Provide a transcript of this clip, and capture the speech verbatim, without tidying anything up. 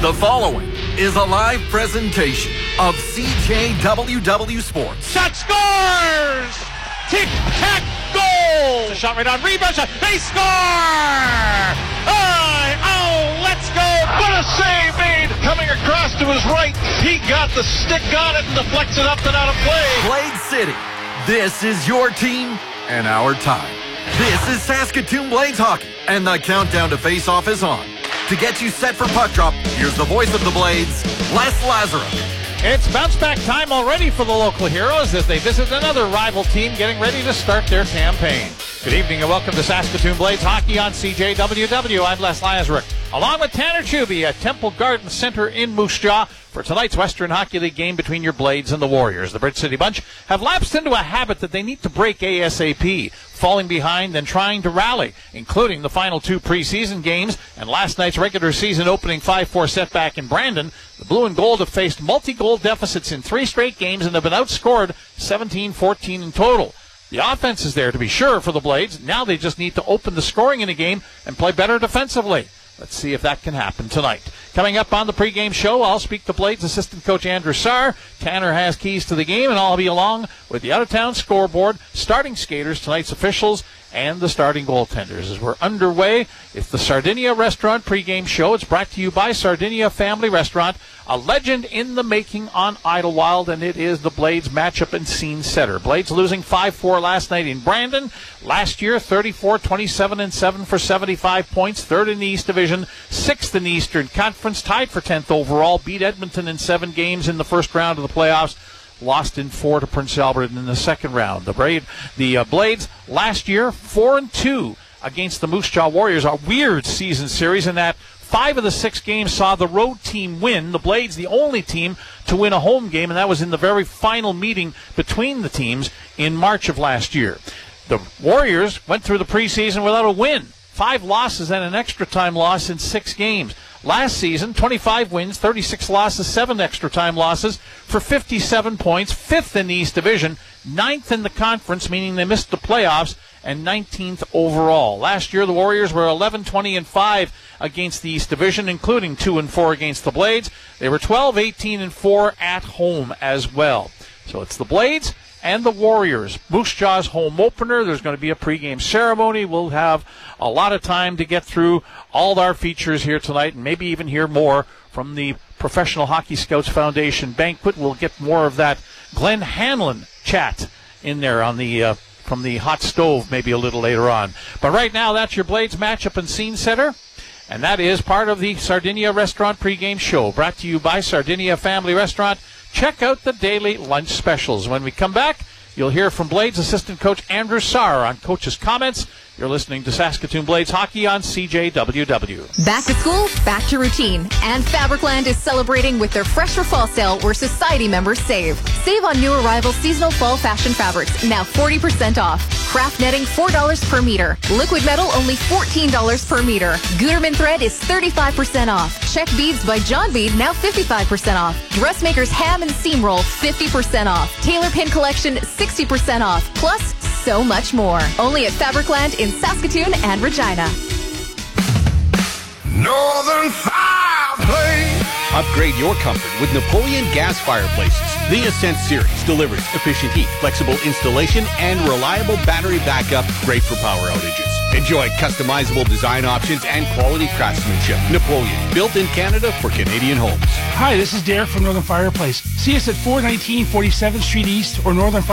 The following is a live presentation of C J W W Sports. Shot scores! Tic-tac goal! A shot right on rebound. Shot. They score! Oh, oh, let's go! What a save made! Coming across to his right. He got the stick on it and deflects it up and out of play. Blade City, this is your team and our time. This is Saskatoon Blades Hockey, and the countdown to face-off is on. To get you set for puck drop, here's the voice of the Blades, Les Lazaruk. It's bounce-back time already for the local heroes as they visit another rival team getting ready to start their campaign. Good evening and welcome to Saskatoon Blades Hockey on C J W W. I'm Les Lazaruk, along with Tanner Chuby at Temple Garden Center in Moose Jaw for tonight's Western Hockey League game between your Blades and the Warriors. The Bridge City Bunch have lapsed into a habit that they need to break ASAP, falling behind and trying to rally, including the final two preseason games and last night's regular season opening five four setback in Brandon. The Blue and Gold have faced multi-goal deficits in three straight games and have been outscored seventeen fourteen in total. The offense is there, to be sure, for the Blades. Now they just need to open the scoring in the game and play better defensively. Let's see if that can happen tonight. Coming up on the pregame show, I'll speak to Blades assistant coach Andrew Sarr. Tanner has keys to the game, and I'll be along with the out-of-town scoreboard, starting skaters, tonight's officials, and the starting goaltenders. As we're underway, it's the Sardinia Restaurant pregame show. It's brought to you by Sardinia Family Restaurant, a legend in the making on Idlewild, and it is the Blades matchup and scene setter. Blades losing five four last night in Brandon. Last year, thirty-four twenty-seven and seven for seventy-five points, third in the East Division, sixth in the Eastern Conference, tied for tenth overall, beat Edmonton in seven games in the first round of the playoffs. Lost in four to Prince Albert in the second round. The, Bra- the uh, Blades last year, four and two against the Moose Jaw Warriors. A weird season series in that five of the six games saw the road team win. The Blades, the only team to win a home game, and that was in the very final meeting between the teams in March of last year. The Warriors went through the preseason without a win. Five losses and an extra time loss in six games. Last season, twenty-five wins, thirty-six losses, seven extra time losses for fifty-seven points, fifth in the East Division, ninth in the conference, meaning they missed the playoffs, and nineteenth overall. Last year, the Warriors were eleven twenty and five against the East Division, including two and four against the Blades. They were twelve eighteen and four at home as well. So it's the Blades and the Warriors. Moose Jaw's home opener. There's going to be a pregame ceremony. We'll have a lot of time to get through all of our features here tonight and maybe even hear more from the Professional Hockey Scouts Foundation banquet. We'll get more of that Glenn Hanlon chat in there on the uh, from the hot stove maybe a little later on. But right now, that's your Blades matchup and scene setter. And that is part of the Sardinia Restaurant pregame show, brought to you by Sardinia Family Restaurant. Check out the daily lunch specials. When we come back, you'll hear from Blades assistant coach Andrew Sarr on coach's comments. You're listening to Saskatoon Blades Hockey on C J W W. Back to school, back to routine. And Fabricland is celebrating with their Fresh for Fall sale where Society members save. Save on new arrival seasonal fall fashion fabrics, now forty percent off. Craft netting, four dollars per meter. Liquid metal, only fourteen dollars per meter. Gutermann thread is thirty-five percent off. Check beads by John Bead, now fifty-five percent off. Dressmaker's ham and seam roll, fifty percent off. Tailor pin collection, sixty percent off. Plus, so much more. Only at Fabricland in Saskatoon and Regina. Northern Fireplace. Upgrade your comfort with Napoleon gas fireplaces. The Ascent series delivers efficient heat, flexible installation, and reliable battery backup, great for power outages. Enjoy customizable design options and quality craftsmanship. Napoleon, built in Canada for Canadian homes. Hi, this is Derek from Northern Fireplace. See us at four nineteen forty-seventh Street East or northern